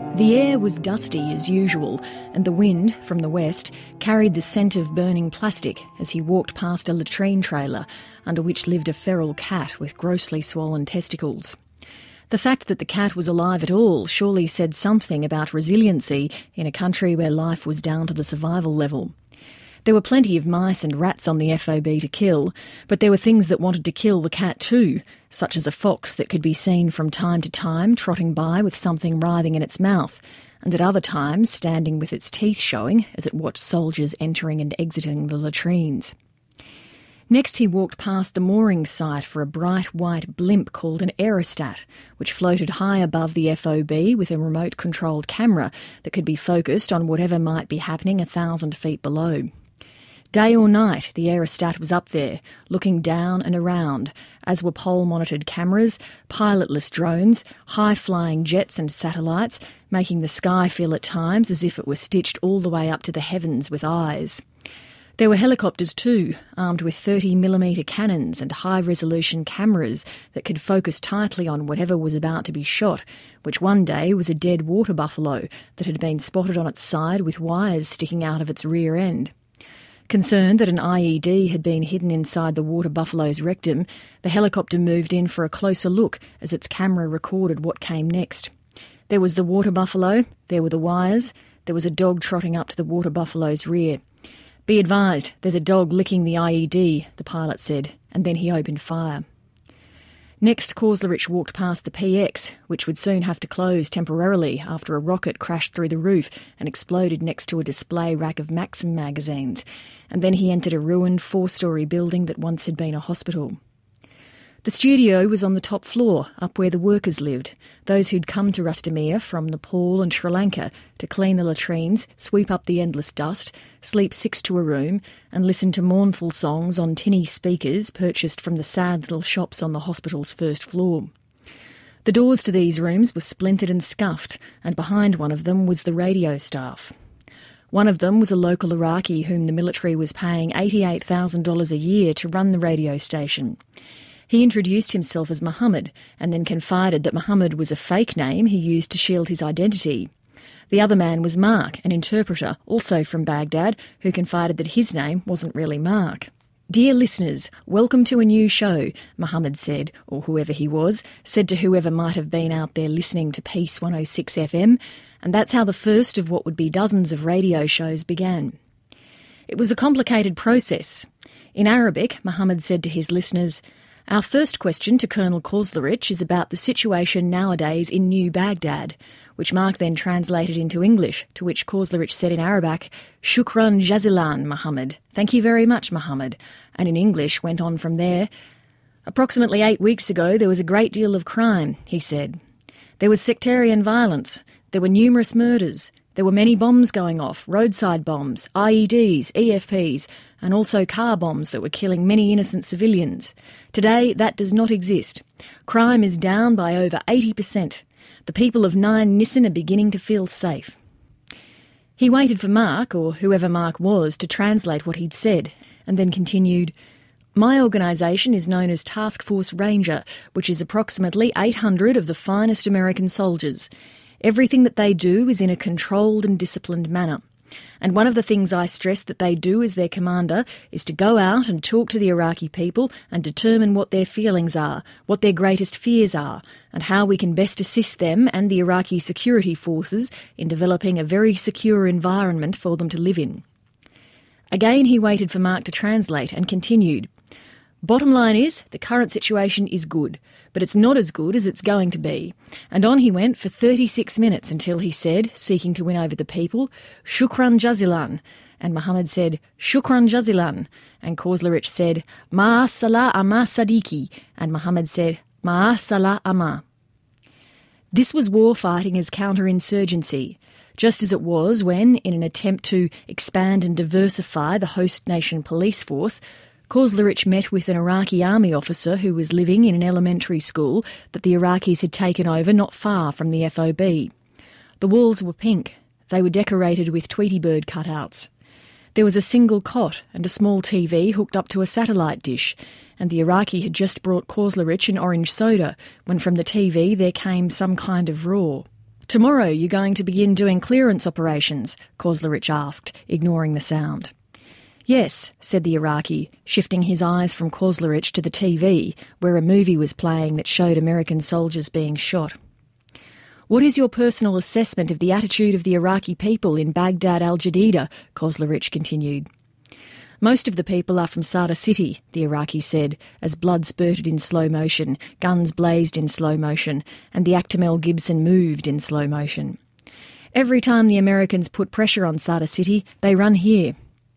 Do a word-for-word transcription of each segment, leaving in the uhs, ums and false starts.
The air was dusty as usual, and the wind, from the west, carried the scent of burning plastic as he walked past a latrine trailer under which lived a feral cat with grossly swollen testicles. The fact that the cat was alive at all surely said something about resiliency in a country where life was down to the survival level. There were plenty of mice and rats on the F O B to kill, but there were things that wanted to kill the cat too, such as a fox that could be seen from time to time trotting by with something writhing in its mouth, and at other times standing with its teeth showing as it watched soldiers entering and exiting the latrines. Next he walked past the mooring site for a bright white blimp called an aerostat, which floated high above the F O B with a remote-controlled camera that could be focused on whatever might be happening a thousand feet below. Day or night, the aerostat was up there, looking down and around, as were pole-monitored cameras, pilotless drones, high-flying jets and satellites, making the sky feel at times as if it were stitched all the way up to the heavens with eyes. There were helicopters too, armed with thirty millimetre cannons and high-resolution cameras that could focus tightly on whatever was about to be shot, which one day was a dead water buffalo that had been spotted on its side with wires sticking out of its rear end. Concerned that an I E D had been hidden inside the water buffalo's rectum, the helicopter moved in for a closer look as its camera recorded what came next. There was the water buffalo, there were the wires, there was a dog trotting up to the water buffalo's rear. "Be advised, there's a dog licking the I E D," the pilot said, and then he opened fire. Next, Koslorich walked past the P X, which would soon have to close temporarily after a rocket crashed through the roof and exploded next to a display rack of Maxim magazines, and then he entered a ruined four-storey building that once had been a hospital. The studio was on the top floor, up where the workers lived, those who'd come to Rastomir from Nepal and Sri Lanka to clean the latrines, sweep up the endless dust, sleep six to a room, and listen to mournful songs on tinny speakers purchased from the sad little shops on the hospital's first floor. The doors to these rooms were splintered and scuffed, and behind one of them was the radio staff. One of them was a local Iraqi whom the military was paying eighty-eight thousand dollars a year to run the radio station. He introduced himself as Muhammad and then confided that Muhammad was a fake name he used to shield his identity. The other man was Mark, an interpreter, also from Baghdad, who confided that his name wasn't really Mark. "Dear listeners, welcome to a new show," Muhammad said, or whoever he was, said to whoever might have been out there listening to Peace one oh six F M, and that's how the first of what would be dozens of radio shows began. It was a complicated process. In Arabic, Muhammad said to his listeners, "Our first question to Colonel Koslorich is about the situation nowadays in New Baghdad," which Mark then translated into English, to which Koslorich said in Arabic, "Shukran jazilan, Muhammad. Thank you very much, Muhammad," and in English went on from there. "Approximately eight weeks ago there was a great deal of crime," he said. "There was sectarian violence. There were numerous murders. There were many bombs going off, roadside bombs, I E Ds, E F Ps, and also car bombs that were killing many innocent civilians. Today, that does not exist. Crime is down by over eighty percent. The people of Nine Nissen are beginning to feel safe." He waited for Mark, or whoever Mark was, to translate what he'd said, and then continued, "My organisation is known as Task Force Ranger, which is approximately eight hundred of the finest American soldiers. Everything that they do is in a controlled and disciplined manner. And one of the things I stress that they do as their commander is to go out and talk to the Iraqi people and determine what their feelings are, what their greatest fears are, and how we can best assist them and the Iraqi security forces in developing a very secure environment for them to live in." Again he waited for Mark to translate and continued, "Bottom line is, the current situation is good, but it's not as good as it's going to be." And on he went for thirty-six minutes until he said, seeking to win over the people, "Shukran jazilan," and Muhammad said, "Shukran jazilan," and Koslorich said, "Ma'as-salah ama sadiki," and Muhammad said, "Ma'as-salah ama." This was war fighting as counterinsurgency, just as it was when, in an attempt to expand and diversify the host nation police force, Koslorich met with an Iraqi army officer who was living in an elementary school that the Iraqis had taken over not far from the F O B. The walls were pink. They were decorated with Tweety Bird cutouts. There was a single cot and a small T V hooked up to a satellite dish, and the Iraqi had just brought Koslorich an orange soda when from the T V there came some kind of roar. "Tomorrow you're going to begin doing clearance operations?" Kozlerich asked, ignoring the sound. "Yes," said the Iraqi, shifting his eyes from Kozlerich to the T V, where a movie was playing that showed American soldiers being shot. "What is your personal assessment of the attitude of the Iraqi people in Baghdad al-Jadida?" Kozlerich continued. "Most of the people are from Sadr City," the Iraqi said, as blood spurted in slow motion, guns blazed in slow motion, and the actor Mel Gibson moved in slow motion. "Every time the Americans put pressure on Sadr City, they run here."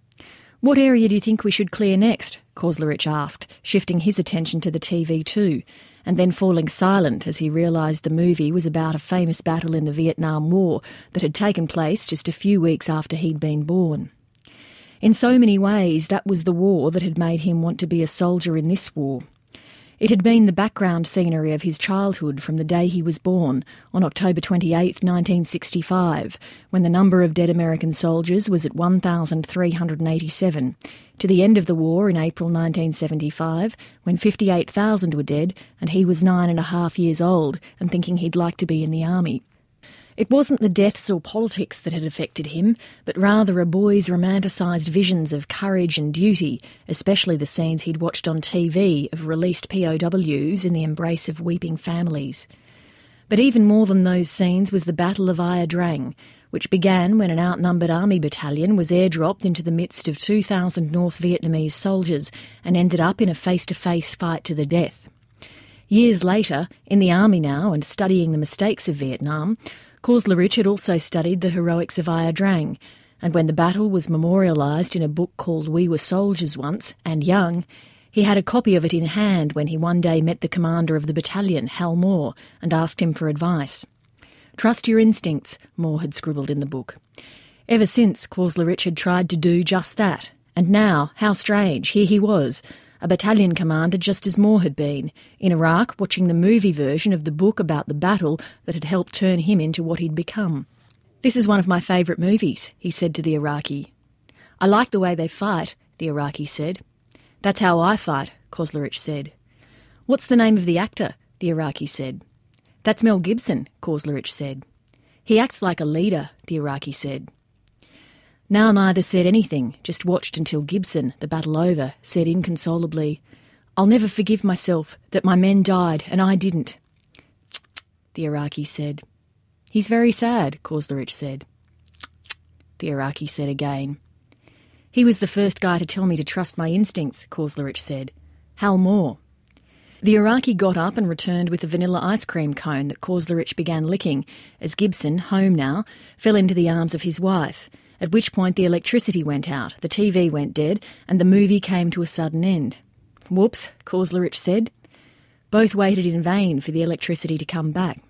"What area do you think we should clear next?" Kozlerich asked, shifting his attention to the T V too, and then falling silent as he realised the movie was about a famous battle in the Vietnam War that had taken place just a few weeks after he'd been born. In so many ways, that was the war that had made him want to be a soldier in this war. It had been the background scenery of his childhood from the day he was born, on October twenty-eighth, nineteen sixty-five, when the number of dead American soldiers was at one thousand three hundred eighty-seven, to the end of the war in April nineteen seventy-five, when fifty-eight thousand were dead and he was nine and a half years old and thinking he'd like to be in the army. It wasn't the deaths or politics that had affected him, but rather a boy's romanticised visions of courage and duty, especially the scenes he'd watched on T V of released P O Ws in the embrace of weeping families. But even more than those scenes was the Battle of Ia Drang, which began when an outnumbered army battalion was airdropped into the midst of two thousand North Vietnamese soldiers and ended up in a face-to-face fight to the death. Years later, in the army now and studying the mistakes of Vietnam, Kozlerich had also studied the heroics of Ia Drang, and when the battle was memorialised in a book called We Were Soldiers Once, and Young, he had a copy of it in hand when he one day met the commander of the battalion, Hal Moore, and asked him for advice. "Trust your instincts," Moore had scribbled in the book. Ever since, Kozlerich had tried to do just that, and now, how strange, here he was, a battalion commander just as Moore had been, in Iraq watching the movie version of the book about the battle that had helped turn him into what he'd become. "This is one of my favourite movies," he said to the Iraqi. "I like the way they fight," the Iraqi said. "That's how I fight," Kozlerich said. "What's the name of the actor?" the Iraqi said. "That's Mel Gibson," Kozlerich said. "He acts like a leader," the Iraqi said. Now neither said anything, just watched until Gibson, the battle over, said inconsolably, "I'll never forgive myself that my men died and I didn't." The Iraqi said. "He's very sad," Kozlerich said. The Iraqi said again. "He was the first guy to tell me to trust my instincts," Kozlerich said. "Hal Moore." The Iraqi got up and returned with a vanilla ice cream cone that Kozlerich began licking as Gibson, home now, fell into the arms of his wife, at which point the electricity went out, the T V went dead, and the movie came to a sudden end. "Whoops," Kozlerich said. Both waited in vain for the electricity to come back.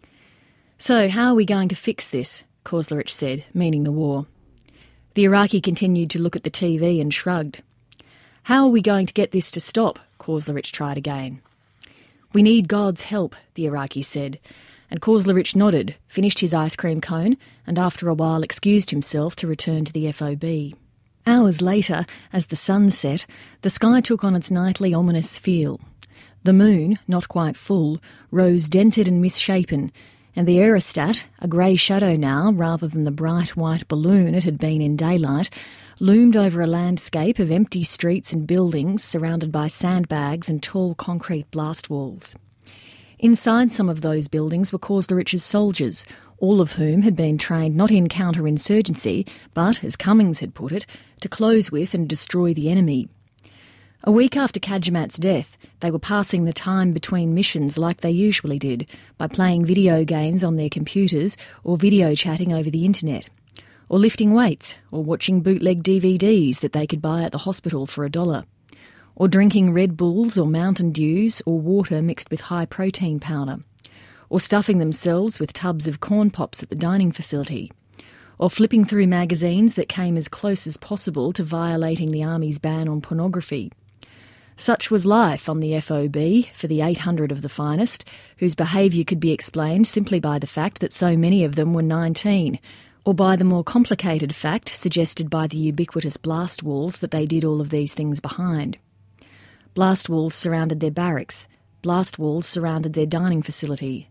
"So how are we going to fix this?" Kozlerich said, meaning the war. The Iraqi continued to look at the T V and shrugged. "How are we going to get this to stop?" Kozlerich tried again. "We need God's help," the Iraqi said, and Kozlerich nodded, finished his ice cream cone, and after a while excused himself to return to the F O B. Hours later, as the sun set, the sky took on its nightly ominous feel. The moon, not quite full, rose dented and misshapen, and the aerostat, a grey shadow now rather than the bright white balloon it had been in daylight, loomed over a landscape of empty streets and buildings surrounded by sandbags and tall concrete blast walls. Inside some of those buildings were Kozlerich's soldiers, all of whom had been trained not in counterinsurgency, but, as Cummings had put it, to close with and destroy the enemy. A week after Kajimat's death, they were passing the time between missions like they usually did, by playing video games on their computers or video chatting over the internet, or lifting weights, or watching bootleg D V Ds that they could buy at the hospital for a dollar, or drinking Red Bulls or Mountain Dews or water mixed with high-protein powder, or stuffing themselves with tubs of corn pops at the dining facility, or flipping through magazines that came as close as possible to violating the Army's ban on pornography. Such was life on the F O B for the eight hundred of the finest, whose behaviour could be explained simply by the fact that so many of them were nineteen, or by the more complicated fact suggested by the ubiquitous blast walls that they did all of these things behind. Blast walls surrounded their barracks. Blast walls surrounded their dining facility.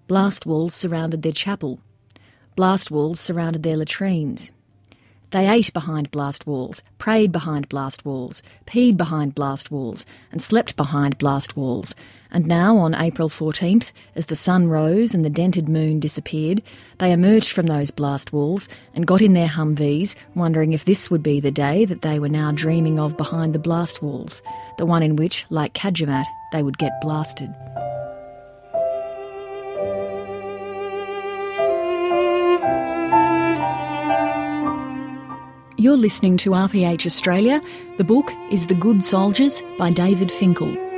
Blast walls surrounded their chapel. Blast walls surrounded their latrines. They ate behind blast walls, prayed behind blast walls, peed behind blast walls, and slept behind blast walls. And now, on April fourteenth, as the sun rose and the dented moon disappeared, they emerged from those blast walls and got in their Humvees, wondering if this would be the day that they were now dreaming of behind the blast walls, the one in which, like Kajimat, they would get blasted. You're listening to R P H Australia. The book is The Good Soldiers by David Finkel.